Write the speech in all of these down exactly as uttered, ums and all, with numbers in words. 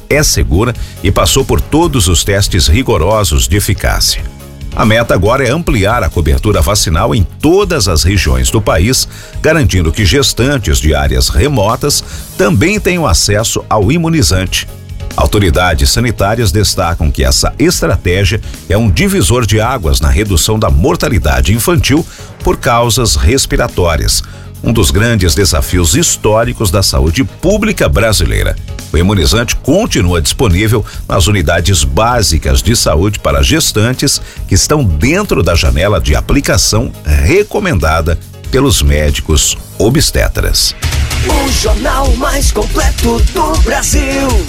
é segura e passou por todos os testes rigorosos de eficácia. A meta agora é ampliar a cobertura vacinal em todas as regiões do país, garantindo que gestantes de áreas remotas também tenham acesso ao imunizante. Autoridades sanitárias destacam que essa estratégia é um divisor de águas na redução da mortalidade infantil por causas respiratórias, um dos grandes desafios históricos da saúde pública brasileira. O imunizante continua disponível nas unidades básicas de saúde para gestantes que estão dentro da janela de aplicação recomendada pelos médicos obstetras. O jornal mais completo do Brasil.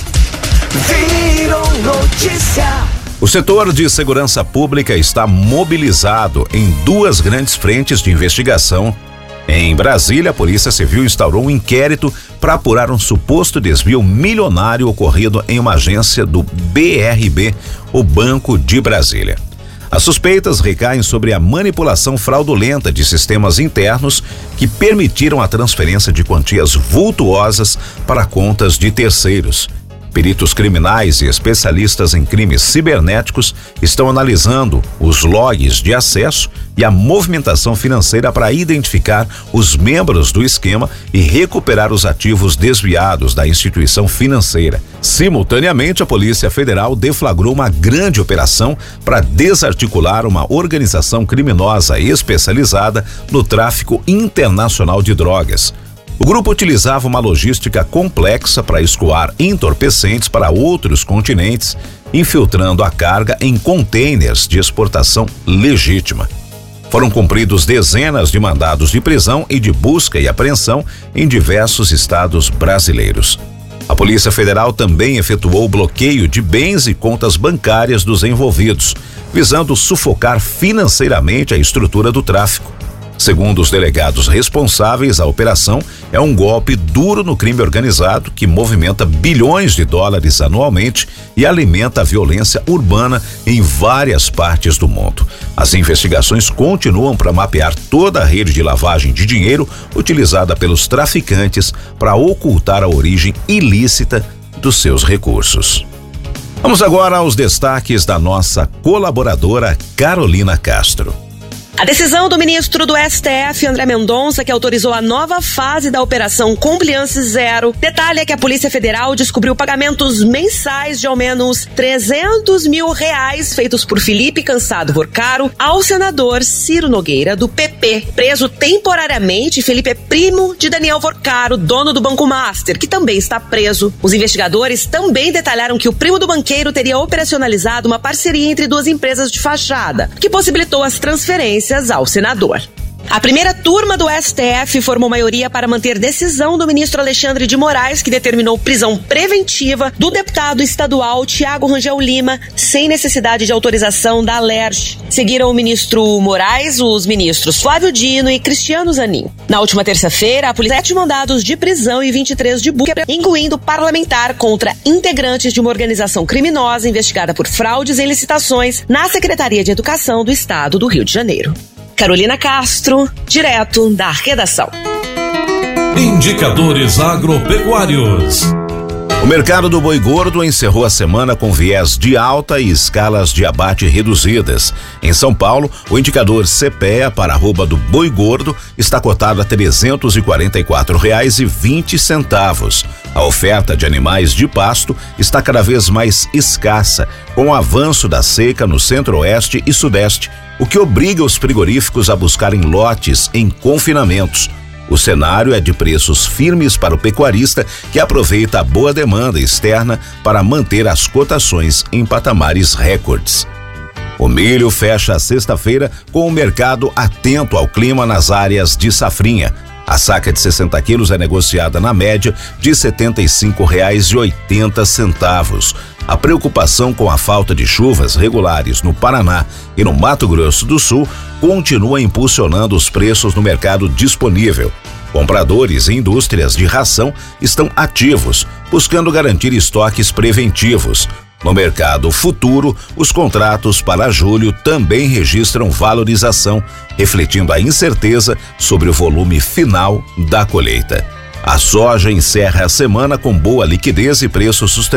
Virou notícia. O setor de segurança pública está mobilizado em duas grandes frentes de investigação. Em Brasília, a Polícia Civil instaurou um inquérito para apurar um suposto desvio milionário ocorrido em uma agência do B R B, o Banco de Brasília. As suspeitas recaem sobre a manipulação fraudulenta de sistemas internos que permitiram a transferência de quantias vultuosas para contas de terceiros. Peritos criminais e especialistas em crimes cibernéticos estão analisando os logs de acesso e a movimentação financeira para identificar os membros do esquema e recuperar os ativos desviados da instituição financeira. Simultaneamente, a Polícia Federal deflagrou uma grande operação para desarticular uma organização criminosa especializada no tráfico internacional de drogas. O grupo utilizava uma logística complexa para escoar entorpecentes para outros continentes, infiltrando a carga em containers de exportação legítima. Foram cumpridos dezenas de mandados de prisão e de busca e apreensão em diversos estados brasileiros. A Polícia Federal também efetuou o bloqueio de bens e contas bancárias dos envolvidos, visando sufocar financeiramente a estrutura do tráfico. Segundo os delegados responsáveis, a operação é um golpe duro no crime organizado que movimenta bilhões de dólares anualmente e alimenta a violência urbana em várias partes do mundo. As investigações continuam para mapear toda a rede de lavagem de dinheiro utilizada pelos traficantes para ocultar a origem ilícita dos seus recursos. Vamos agora aos destaques da nossa colaboradora Carolina Castro. A decisão do ministro do S T F, André Mendonça, que autorizou a nova fase da Operação Compliance Zero, detalha que a Polícia Federal descobriu pagamentos mensais de ao menos trezentos mil reais feitos por Felipe Cansado Vorcaro ao senador Ciro Nogueira, do P P. Preso temporariamente, Felipe é primo de Daniel Vorcaro, dono do Banco Master, que também está preso. Os investigadores também detalharam que o primo do banqueiro teria operacionalizado uma parceria entre duas empresas de fachada, que possibilitou as transferências ao senador. A primeira turma do S T F formou maioria para manter decisão do ministro Alexandre de Moraes, que determinou prisão preventiva do deputado estadual Tiago Rangel Lima, sem necessidade de autorização da Alerj. Seguiram o ministro Moraes os ministros Flávio Dino e Cristiano Zanin. Na última terça-feira, a polícia sete mandados de prisão e vinte e três de busca, incluindo parlamentar contra integrantes de uma organização criminosa investigada por fraudes em licitações na Secretaria de Educação do Estado do Rio de Janeiro. Carolina Castro, direto da redação. Indicadores agropecuários. O mercado do boi gordo encerrou a semana com viés de alta e escalas de abate reduzidas. Em São Paulo, o indicador C P E A para arroba do boi gordo está cotado a trezentos e quarenta e quatro reais e vinte centavos. A oferta de animais de pasto está cada vez mais escassa, com o avanço da seca no centro-oeste e sudeste, o que obriga os frigoríficos a buscarem lotes em confinamentos. O cenário é de preços firmes para o pecuarista, que aproveita a boa demanda externa para manter as cotações em patamares recordes. O milho fecha a sexta-feira com o mercado atento ao clima nas áreas de safrinha. A saca de sessenta quilos é negociada na média de setenta e cinco reais e oitenta centavos. A preocupação com a falta de chuvas regulares no Paraná e no Mato Grosso do Sul continua impulsionando os preços no mercado disponível. Compradores e indústrias de ração estão ativos, buscando garantir estoques preventivos. No mercado futuro, os contratos para julho também registram valorização, refletindo a incerteza sobre o volume final da colheita. A soja encerra a semana com boa liquidez e preço sustentável.